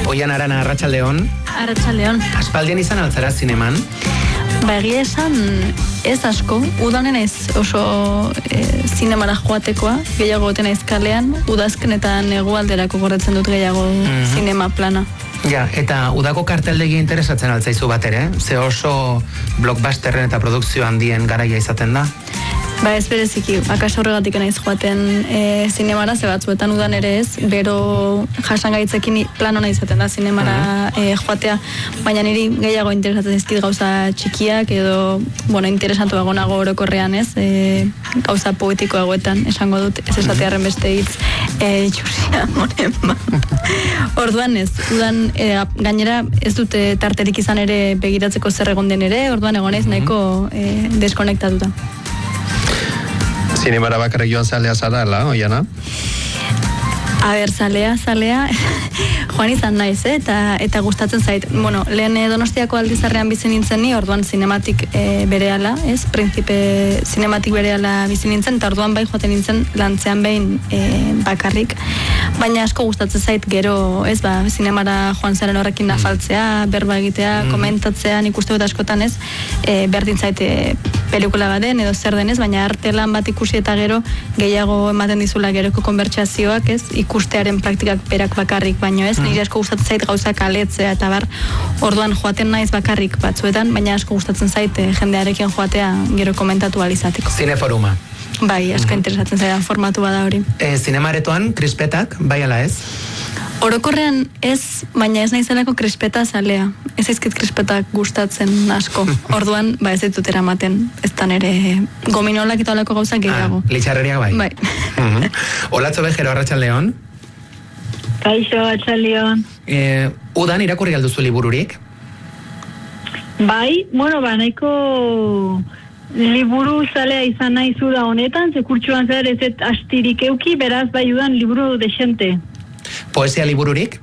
Oian Arana, Arratsaldeon. Arratsaldeon. Aspaldian izan altzara zineman? Egia esan ez asko, udanen ez oso zinemara joatekoa, gehiago goten naiz kalean, udazken eta negualderako gordetzen dut gehiago zinema plana. Ja, eta udako karteldegi interesatzen altzaizu bat ere, ze oso blockbusterren eta produkzio handien garaia izaten da? Ez bereziki, akaso horregatik naiz joaten zinemara, ze batzuetan udan ere ez, bero jasangaitzekin plan hona izaten da zinemara joatea, baina niri gehiago interesatzen ezkit gauza txikiak edo, interesantu nago orokorrean ez, gauza poetiko egoetan, esango dut, ez esatearen beste hitz, txusia, Orduan ez, udan gainera ez dute tarterik izan ere begiratzeko zer egon den ere, orduan egon ez nahiko deskonektatuta. Zinemara bakarrik joan zalea zara, Oiana? Zalea, joan izan naiz, eta gustatzen zait. Lehen Donostiako Aldizarrean bizi nintzen ni, orduan zinematik berehala, ez? Prinzipe zinematik berehala bizi nintzen, eta orduan bai joaten nintzen lantzean behin bakarrik. Baina asko gustatzen zait gero, ez zinemara joan zaren horrekin nafaltzea, berba egitea, komentatzea, nik uste dut askotan ez, berdin zait pelikula baden edo zer denez, baina arte lan bat ikusi eta gero gehiago ematen dizula geroko konbertsazioak, ez? Ikustearen praktikak berak bakarrik, baino ez, nire asko gustatzen zait gauzak aletzea eta bar, orduan joaten naiz bakarrik batzuetan, baina asko gustatzen zait jendearekin joatea gero komentatu alizateko. Zineforuma. Bai, asko interesatzen zaidan formatu bada hori. Zinemaretoan, krispetak, bai ala ez? Orokorrean ez, baina ez naizelako krispeta zalea. Ez aizkit krispetak gustatzen asko. Orduan, ez ditut eramaten. Ez tan ere gominolak eta olako gauzak gehiago. Litxarreria bai. Bai. Olatzo Bejero, Arratsaldeon. Kaixo, Arratsaldeon. Udan irakurri alduzu libururik? Bai, nahiko liburu zalea izan nahi da honetan, ze kurtsuan zer ez astirik euki, beraz bai udan liburu desente. Poesia libururik?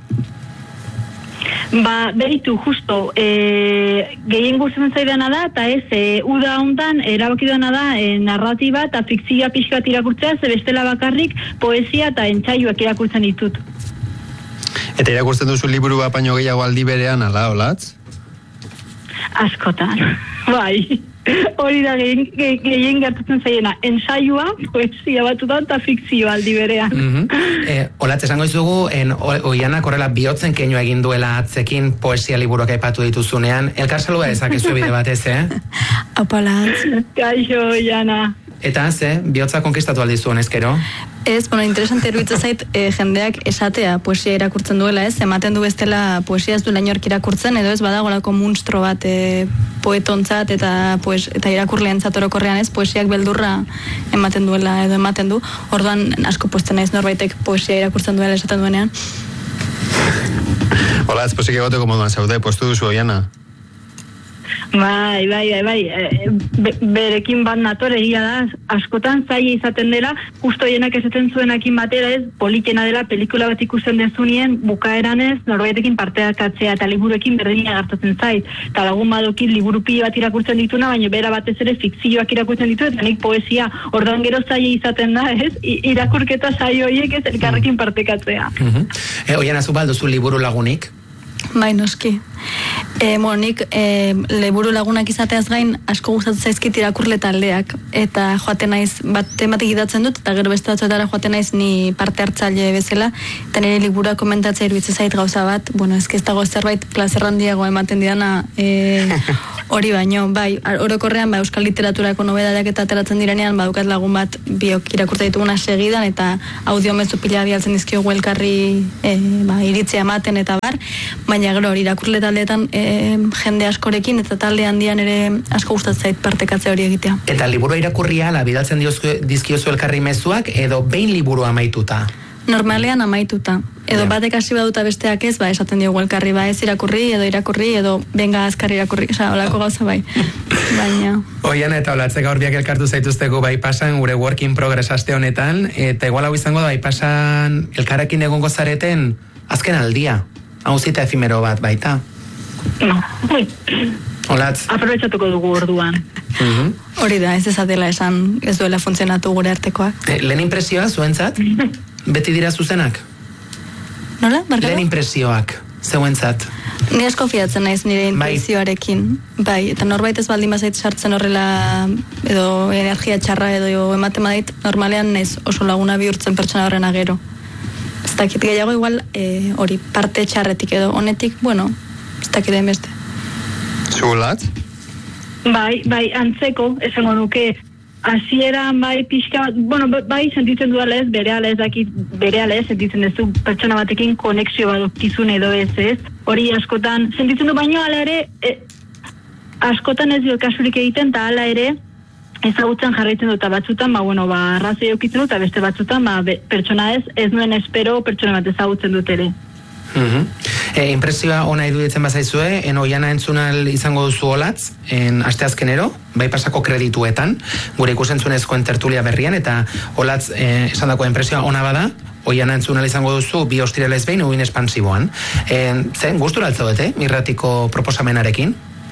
Beritu, justo, gehien gustatzen zaidana da, eta ez, uda hontan erabaki dena da narratiba eta fikzioa pixkat irakurtzea, ze bestela bakarrik poesia eta entsaioak irakurtzen ditut. Eta irakurtzen duzu liburu bat baino gehiago aldi berean, ala, Olatz? Askotan, bai. Hori da gehien gertatzen zaiena, ensaioa, poesia batutan eta fikzioa aldi berean. Olatz, esango izugu, Oianak horrela bihotzen keinoa egin duela atzekin poesia liburuak aipatu dituzunean, elkar salua ezakezu bide batez, Apalatz. Kaixo, Oiana. Eta, bihotza konkistatu aldizu honezkero? Ez, interesante eruditzen zait jendeak esatea poesia irakurtzen duela, ez? Ematen du bestela poesia ez du inork irakurtzen, edo ez badagolako munstro bat poetontzat eta irakurleentzat orokorrean, ez? Poesiak beldurra ematen duela edo ematen du. Orduan asko posten naiz norbaitek poesia irakurtzen duela esaten duenean. Hola, ez posik egoteko moduan zaude, postu duzu, Oiana? Bai, berekin bat nator egia da, askotan zaila izaten dela, justo Oianak esaten zuenakin batera ez, politena dela pelikula bat ikusten dezunien, bukaeran ez, norbaitekin parteakatzea eta liburuekin berdina gartatzen zait. Eta lagun badokin liburu pila bat irakurtzen dituna, baina bera batez ere fikzioak irakurtzen ditu, eta nik poesia, ordan gero zaila izaten da, ez, irakurketa zaila horiek ez, elkarrekin partekatzea. Oiana, zu balduzu liburu lagunik? Bai, noski. Nik liburu lagunak izateaz gain asko gustatzen zaizkit irakurle taldeak, eta joaten naiz bat tematik idatzen dut, eta gero beste batzuetara joaten naiz ni parte hartzaile bezala, eta nire liburua komentatzea iruditzen zait gauza bat, ez dago zerbait plazer handiago ematen didana hori baino, bai, orokorrean euskal literaturako nobedadeak eta ateratzen direnean, badukat lagun bat biok irakurtzen dituguna segidan, eta audiomezu pila bialtzen dizkiogu elkarri iritzia ematen eta bar, baina gero hori irakurle taldeetan jende askorekin eta talde handian ere asko gustatzen zait partekatzea hori egitea. Eta liburua irakurria ala bidaltzen dizkiozu elkarri mezuak edo behin liburua amaituta? Normalean amaituta. Edo batek hasi baduta besteak ez, esaten diogu elkarri, ez irakurri edo benga azkar irakurri, holako gauza bai. Baina... Oiana eta Olatz, gaur biak elkartu zaituzteko bai pasan gure work in progress aste honetan, eta igual hau izango da bai pasan elkarrekin egongo zareten azken aldia. Hau zita efimero bat baita. Olatz. Aprobetxatuko dugu orduan. Hori da, ez ezatela esan ez duela funtzionatu gure artekoak. Lehen impresioa zuentzat? Beti dira zuzenak? Nola? Lehen impresioak zeuentzat? Ni asko fiatzen naiz nire intuizioarekin. Bai, eta norbait ez baldin bazait sartzen horrela edo energia txarra edo ematen badit, normalean naiz oso laguna bihurtzen pertsona horrena gero. Ez dakit gehiago igual hori parte txarretik edo honetik, bueno, ez dakit beste. Zulat? Bai, antzeko, esango nuke, hasieran bai pixka, bueno, bai sentitzen duela ez, berehala ez, sentitzen duzu pertsona batekin konexio bat okizun edo ez. Hori askotan, sentitzen du baino hala ere, askotan ez dio kasurik egiten, eta hala ere, ezagutzen jarraitzen dut, eta batzutan, arrazoi okitzen dut, eta beste batzutan, pertsona ez nuen espero pertsona bat ezagutzen dut ere. Impresioa ona iruditzen bazaizue, Oiana entzunal izango duzu Olatz, asteazkenero, bai pasako kredituetan, gure ikusentzunezkoen tertulia berrian, eta Olatz esandako impresioa ona bada, Oiana entzunal izango duzu bi ostiralez behin uin espansiboan. Zen, gustura altzauete, irratiko proposamenarekin?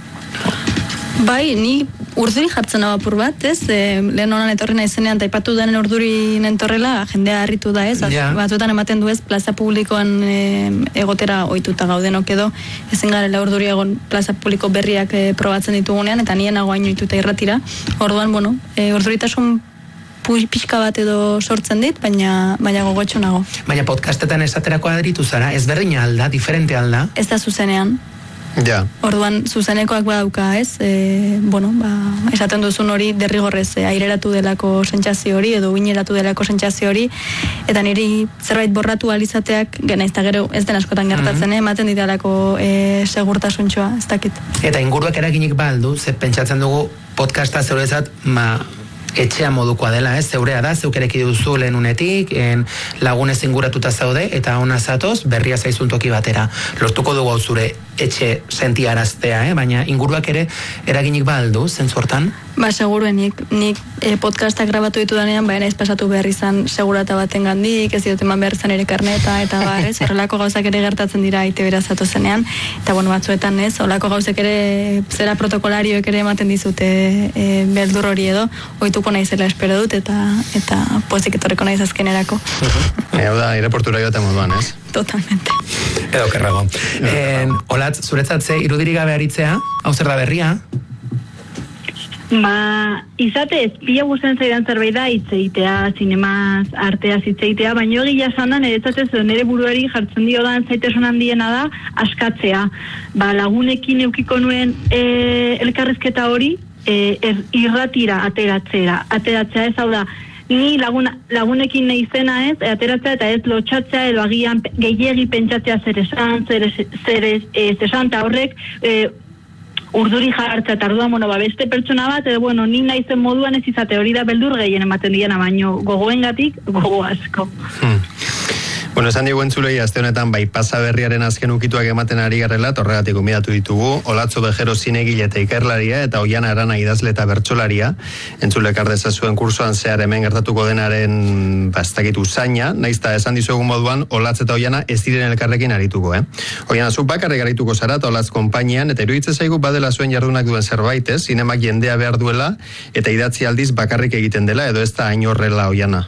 Bai, ni urduri jartzen hau apur bat, ez? Lehen honan etorri naizenean, taipatu denen urduri nentorrela, jendea harritu da, ez? Batzuetan ematen du ez, plaza publikoan egotera ohituta gaudenok edo, ezin garela urduri egon plaza publiko berriak probatzen ditugunean, eta nien nagoaino ohituta irratira. Orduan, urduritasun pixka bat edo sortzen dit, baina gogotxo nago. Baina podcastetan esaterako aderitu zara, ez berdina alda, diferente alda? Ez da zuzenean. Ja. Orduan, zuzenekoak badauka, ez? Esaten duzun hori derrigorrez aireratu delako sentsazio hori edo uineratu delako sentsazio hori, eta niri zerbait borratu alizateak, naizta gero ez den askotan gertatzen, ematen didalako segurtasuntxoa, ez dakit. Eta inguruak eraginik baldu, ze pentsatzen dugu podcasta zeurezat, etxea modukoa dela, ez? Zeurea da, zeukereki duzu lehenunetik, lagunez inguratuta zaude, eta ona zatoz, berria zaizun toki batera. Lortuko dugu hau zure etxe sentiaraztea, baina inguruak ere eraginik baldu, zentzu hortan? Seguruenik, nik podcastak grabatu ditu danean, ez pasatu behar izan segurata baten gandik, ez dut eman behar izan ere karneta, eta ez, horrelako gauzak ere gertatzen dira ITB-ra zatu zenean, eta batzuetan ez, horrelako gauzek ere, zera protokolarioek ere ematen dizute beldur hori edo, ohituko naizela espero dut, eta pozik etorreko naiz azkenerako. Hau da, ireportura joaten moduan, ez? Totalmente. Edo kerrago. Olatz, zuretzat ze irudirik gabe aritzea, hau zer da berria? Izatez, pila gusten zaidan zerbait da hitzeitea, zinemaz, arteaz hitzeitea, baina egia esanan eretzatez nire buruari jartzen diodan zaitasun handiena da askatzea. Lagunekin eukiko nuen elkarrizketa hori irratira ateratzea ez, hau da, ni lagunekin nahi zena ez, ateratzea eta ez lotxatzea edo agian gehiegi pentsatzea zer esan, eta horrek urduri jartza eta arduan, beste pertsona bat, edo, ni naizen moduan ez izate hori da beldur gehien ematen diena, baino gogoengatik, gogo asko. Esan digu entzulei, aste honetan bai pasa berriaren azken ukituak ematen ari garrela, horregatik gonbidatu ditugu, Olatzo Bejero zinegile eta ikerlaria, eta Oiana Arana idazle eta bertsolaria, entzulek ardezazuen kursoan zehar hemen gertatuko denaren bastakit usaina, naizta esan dizuegun moduan, Olatz eta Oiana ez diren elkarrekin arituko, Oiana, zu bakarrik arituko zara, eta Olatz konpainian, eta iruditzen zaigu badela zuen jardunak duen zerbait, zinemak jendea behar duela, eta idatzi aldiz bakarrik egiten dela, edo ez da hain horrela, Oiana?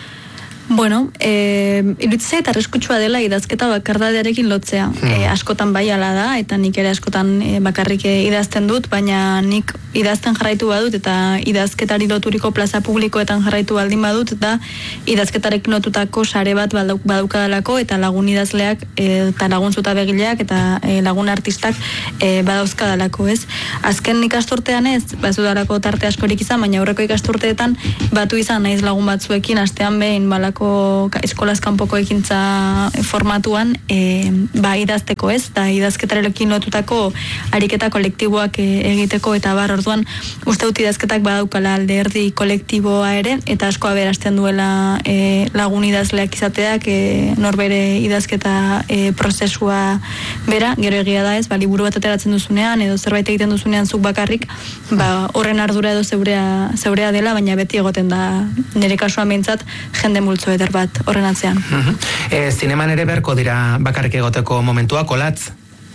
Iruditzea eta arriskutsua dela idazketa bakardadearekin lotzea. Askotan bai ala da, eta nik ere askotan bakarrik idazten dut, baina nik idazten jarraitu badut, eta idazketari loturiko plaza publikoetan jarraitu baldin badut, eta idazketarekin lotutako sare bat badaukadalako, eta lagun idazleak, eta lagun zutabegileak, eta lagun artistak badauzkadalako, ez? Azken ikasturtean ez, bazudalako tarte askorik izan, baina aurreko ikasturteetan batu izan naiz lagun batzuekin, astean behin balako eskolaz kanpoko ekintza formatuan idazteko, ez? Da idazketarekin lotutako ariketa kolektiboak egiteko, eta orduan uste dut idazketak badaukala alde erdi kolektiboa ere, eta asko aberasten duela lagun idazleak izateak norbere idazketa prozesua bera, gero egia da ez, liburu bat ateratzen duzunean edo zerbait egiten duzunean zuk bakarrik, horren ardura edo zeurea dela, baina beti egoten da nire kasuan behintzat jende multzo eder bat horren atzean. Zineman ere berko dira bakarrik egoteko momentuak, Olatz?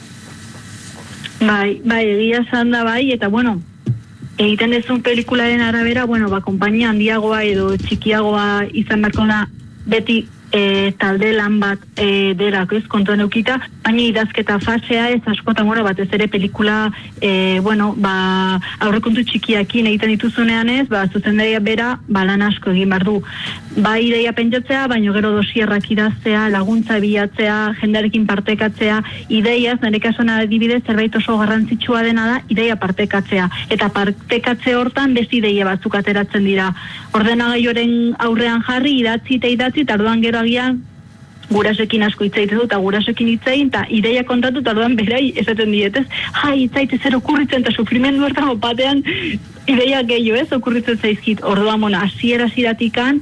Bai, egia esan da bai, eta egiten dezun pelikularen arabera, konpainia handiagoa edo txikiagoa izan beharko da beti talde lan bat delako ez kontuan eukita, baina idazketa fasea ez askotan, batez ere pelikula aurrekontu txikiakin egiten dituzunean ez, zuzendaria bera lan asko egin behar du. Ideia pentsatzea, baina gero dosierrak idaztea, laguntza bilatzea, jendearekin partekatzea, ideiaz, nire kasuan adibidez, zerbait oso garrantzitsua dena da, ideia partekatzea. Eta partekatze hortan beste ideia batzuk ateratzen dira. Ordenagailuaren aurrean jarri, idatzi, eta orduan gero agian gurasoekin asko hitzaiten dut, eta gurasoekin hitzain, eta ideia kontatu, eta orduan berai esaten dietez, hitzaite zer okurritzen, eta sufrimendu hortan batean ideia gehiago ez okurritzen zaizkit. Orduan, hasiera-hasieratik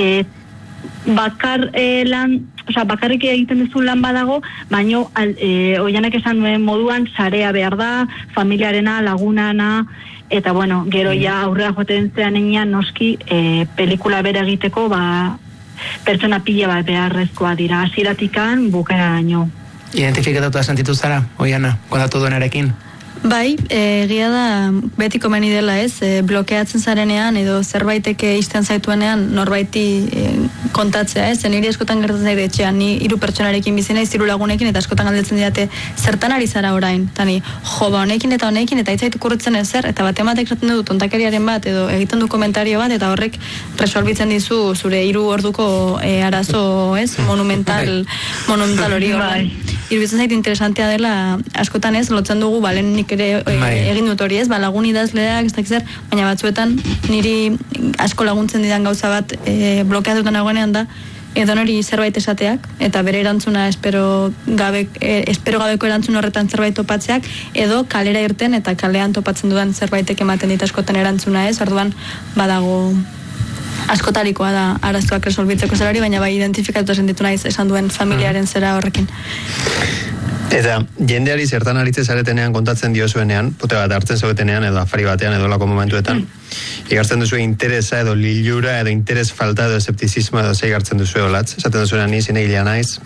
bakarrik egiten duzun lan badago, baina Oianek esan duen moduan sarea behar da, familiarena, lagunana, eta gero ja aurrera joaten zean enean noski pelikula bere egiteko pertsona pila bat beharrezkoa dira, hasieratik bukaeraino. Identifikatuta sentitu zara, Oiana, kontatu duenarekin? Bai, egia da beti komeni dela ez, blokeatzen zarenean edo zerbaiteke izten zaituenean norbaiti kontatzea ez, niri askotan gertatzen zaite etxean, ni 3 pertsonarekin bizi naiz, 3 lagunekin, eta askotan galdetzen didate zertan ari zara orain, tani, honekin eta itzaitu kurritzen ezer, eta batematek esaten du tontakeriaren bat edo egiten du komentario bat, eta horrek resolbitzen dizu zure 3 orduko arazo ez, monumental hori horrein. Iruditzen zait interesantea dela askotan ez, lotzen dugu, nik ere egin dut hori ez, lagun idazleak, ez dakit zer, baina batzuetan niri asko laguntzen didan gauza bat blokeatutan nagoenean da, edo nori zerbait esateak, eta bere erantzuna espero gabeko erantzun horretan zerbait topatzeak, edo kalera irten eta kalean topatzen dudan zerbaitek ematen dit askotan erantzuna ez, orduan badago askotarikoa da arazoak resolbitzeko zerari, baina bai identifikatuta sentitu naiz esan duen familiaren zera horrekin. Eta jendeari zertan aritze zaretenean kontatzen diozuenean, pote bat hartzen zaudetenean edo afari batean edo lako momentuetan, igartzen duzu interesa edo lilura edo interes falta edo esceptizismo edo zei gartzen duzu olatz, esaten duzuenean ni zinegilea naiz?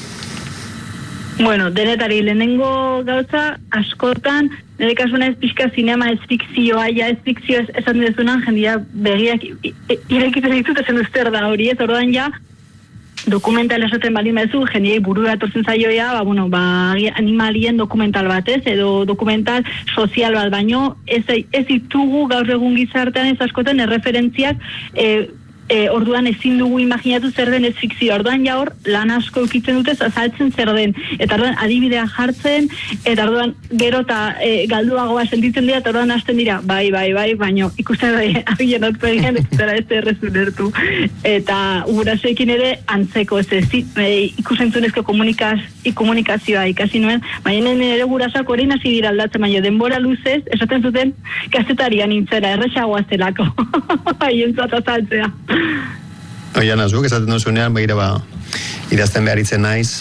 Denetari lehenengo gauza askotan, nire kasuna ez pixka zinema ez fikzioa, ez fikzio esan dezunan jendia begiak irekiten ditut esan uster da hori ez, orduan ja dokumental esaten baldin bezu, jendiei burura etortzen zaioia, animalien dokumental bat ez, edo dokumental sozial bat, baino ez ditugu gaur egun gizartean ez askoten erreferentziak orduan ezin dugu imaginatu zer den ez fikzio, orduan ja hor lan asko eukitzen dute azaltzen zer den, eta orduan adibidea jartzen, eta orduan gero eta galduagoa sentitzen dira, eta orduan hasten dira, bai, baino ikusten abien otzu egin, ez errezunertu, eta gurasoekin ere antzeko ikusentzunezko komunikazioa ikasi nuen, baina nire gurasoak hori hasi dira aldatzen, baina denbora luzez, esaten zuten kazetarian nintzera, erresagoa zelako, haientzat azaltzea. Oiana, zuk esaten duzunean, idazten beharitzen naiz?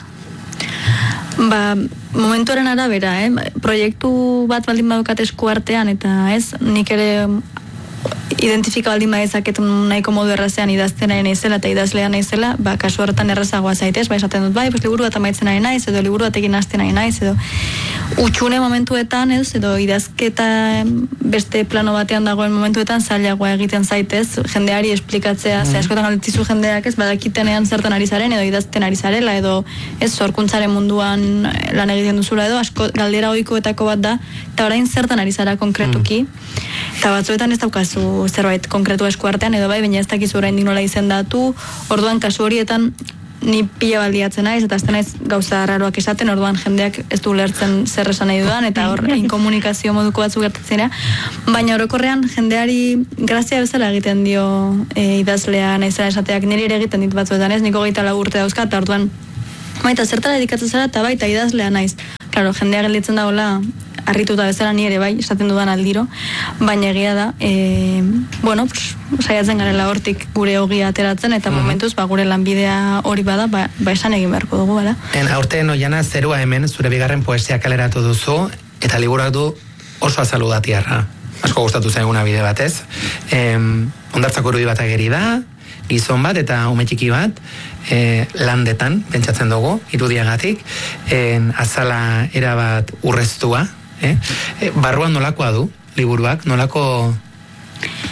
Momentuaren arabera, proiektu bat baldin badukat esku artean, eta ez, nik ere identifika baldin badezaket nahiko modu errazean idazten nahi naizela eta idazlea naizela, kasu horretan errazagoa zaitez, esaten dut, liburu bat amaitzen nahi naiz, edo liburu bat egin hasten nahi naiz, edo utxune momentuetan, edo idazketa beste plano batean dagoen momentuetan zailagoa egiten zaitez, jendeari esplikatzea, ze askotan galdetzizu jendeak ez, badakitenean zertan ari zaren, edo idazten ari zarela, edo ez, sorkuntzaren munduan lan egiten duzula, edo asko galdera ohikoetako bat da, eta orain zertan ari zara konkretuki, eta batzuetan ez daukazu zerbait konkretu esku artean, edo baina ez dakizu oraindik nola izendatu, orduan kasu horietan ni pila baldiatzen naiz, eta azten naiz gauza raroak esaten, orduan jendeak ez du lertzen zer esan nahi dudan, eta hor inkomunikazio moduko batzu gertatzen, baina orokorrean jendeari grazia bezala egiten dio idazlea naizela esateak, niri ere egiten dit batzuetan ez, niko 24 urte dauzka, eta orduan baita zertara dedikatzen zara, eta baita idazlea naiz. Claro, jendea gelditzen dagoela harrituta bezala ni ere bai, esaten dudan aldiro, baina egia da, saiatzen garela hortik gure ogia ateratzen, eta momentuz, gure lanbidea hori bada, esan egin beharko dugu, bada. Aurten, Oiana, zerua hemen, zure bigarren poesia kaleratu duzu, eta liburuak du oso azaldu datiarra. Asko gustatu zaiguna bide batez. Hondartzako irudi bat ageri da, gizon bat eta ume txiki bat, landetan, pentsatzen dugu, irudiagatik, azala erabat urreztua, barruan nolakoa du, liburuak, nolako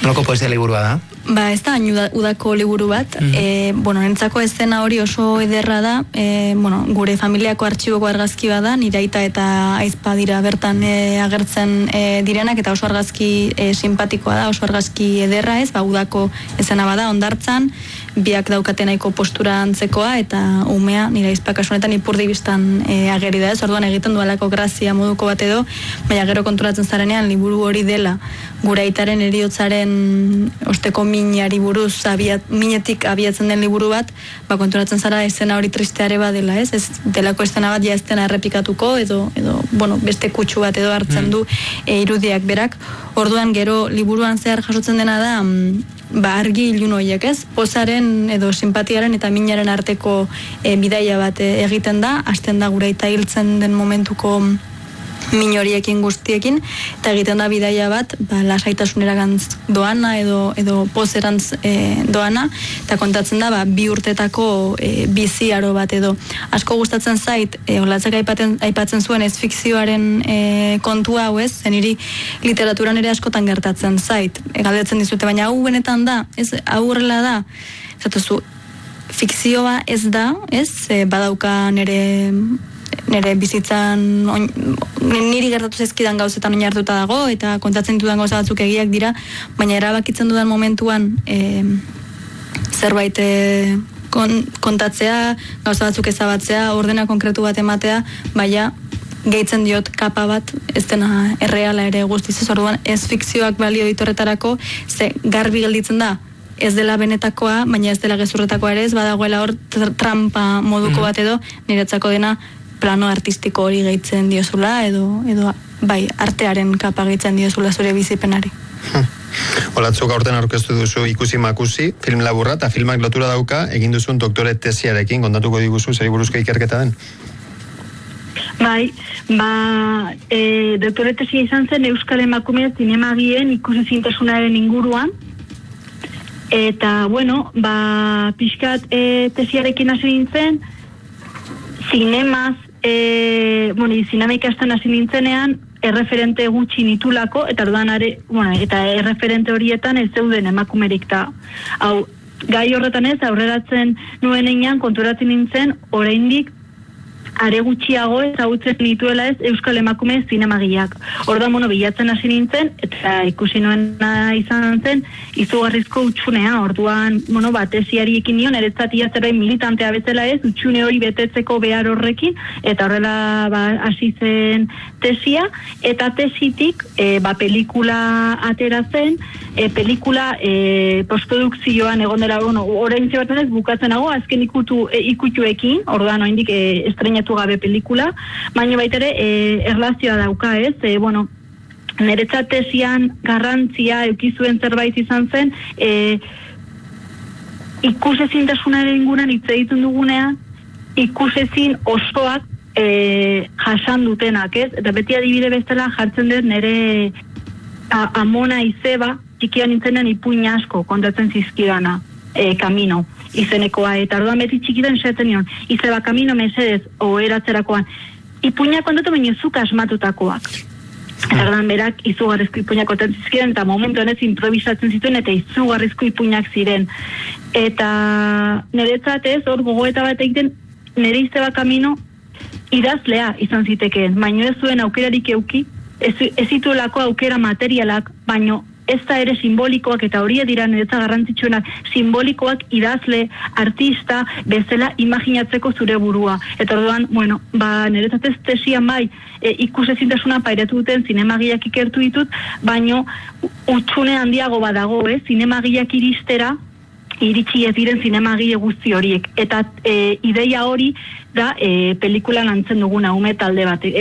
Nolako poesia liburua da? Ez da udako liburu bat. Nentzako eszena hori oso ederra da. Gure familiako artxiboko argazki bada, nire aita eta aizpa dira bertan agertzen direnak, eta oso argazki simpatikoa da, oso argazki ederra ez, udako eszena bada, hondartzan, biak daukaten nahiko postura antzekoa, eta umea, nire aizpa kasunetan ipurdi biztan ageri da ez, orduan egiten dualako grazia moduko bat edo, baina gero konturatzen zarenean liburu hori dela, gure aitaren heriotzaren osteko minari buruz, minetik abiatzen den liburu bat, konturatzen zara eszena hori tristeare bat dela, ez delako eszena bat ja ez dena errepikatuko, edo beste kutsu bat edo hartzen du irudiak berak. Orduan gero liburuan zehar jasotzen dena da, argi ilun horiek, ez? Pozaren edo simpatiaren eta minaren arteko bidaia bat egiten da, hasten da gure aita hiltzen den momentuko min horiekin guztiekin, eta egiten da bidaia bat, lasaitasuneragantz doana edo pozerantz doana, eta kontatzen da, 2 urtetako bizi aro bat edo. Asko gustatzen zait, olatzak aipatzen zuen ez fikzioaren kontua hau ez, zeniri literaturan ere askotan gertatzen zait. Galdetzen dizute, baina hau benetan da, ez, hau horrela da, zatuzu, fikzioa ez da, ez, badauka nire bizitzan niri gertatu zezkidan gauzetan oinartuta dago eta kontatzen dudan gauza batzuk egiak dira, baina erabakitzen dudan momentuan zerbait kontatzea, gauza batzuk ezabatzea, ordena konkretu bat ematea, baina gehitzen diot kapa bat, ez dena erreala ere guztiz ez, orduan ez fikzioak balio ditorretarako, ze garbi gelditzen da, ez dela benetakoa, baina ez dela gezurretakoa ere, ez badagoela hor trampa moduko bat edo, niretzako dena plano artistiko hori gehitzen diozula, edo artearen kapa gehitzen diozula zure bizipenari. Olatzuk aurten aurkeztu duzu Ikusi Makusi, film laburra, eta filmak lotura dauka, egin duzun doktore tesiarekin, kontatuko diguzu, zeri buruzko ikerketa den? Doktore tesia izan zen Euskal Emakume zinemagien ikusezintasunaren inguruan, eta, pixkat tesiarekin hasi nintzen, zinemaz, zinema ikasten hasi nintzenean, erreferente gutxi nitulako, eta eta erreferente horietan ez zeuden emakumerik da. Hau, gai horretan ez, aurreratzen nuen einan, konturatzen nintzen, oraindik are gutxiago ezagutzen nituela ez Euskal Emakume zinemagileak. Orduan, bilatzen hasi nintzen, eta ikusi nuena izan zen, izugarrizko utxunea. Orduan, tesiari ekin nion, eretzat zerbait militantea bezala ez, utxune hori betetzeko behar horrekin, eta horrela hasi zen tesia, eta tesitik, pelikula atera zen, pelikula postprodukzioan egon dela, orain zebatzen ez, bukatzen nago, azken ikutuekin, orduan oindik estrenatu gabe pelikula, baina baitere erlazioa dauka ez, niretzat tesian garrantzia eukizuen zerbait izan zen, ikusezintasunaren inguruan hitz egiten dugunean, ikusezin osoak jasan dutenak ez, eta beti adibide bezala jartzen dut nire amona izeba, txikia nintzenean ipuin asko kontatzen zizkidana, Kamino izenekoa, eta orduan beti txikitan esaten nion, izeba Kamino mesedez oheratzerakoan, ipuinak kontatu baino zuk asmatutakoak. Eta orduan berak izugarrizko ipuinak kontatzen zizkidan, eta momentu honez improvisatzen zituen, eta izugarrizko ipuinak ziren. Eta niretzat ez, hor gogoeta bat egiten, nire izeba Kamino idazlea izan zitekeen, baino ez zuen aukerarik euki, ez zituelako aukera materialak, baino ez da ere simbolikoak, eta horia dira niretzat garrantzitsuenak, simbolikoak idazle, artista, bezala imaginatzeko zure burua. Eta orduan, niretzat ez tesian ikusezintasuna pairatu duten zinemagileak ikertu ditut, baino utxune handiago badago, zinemagileak iritsi ez diren zinemagile guzti horiek. Eta ideia hori da pelikulan lantzen duguna ume talde bat.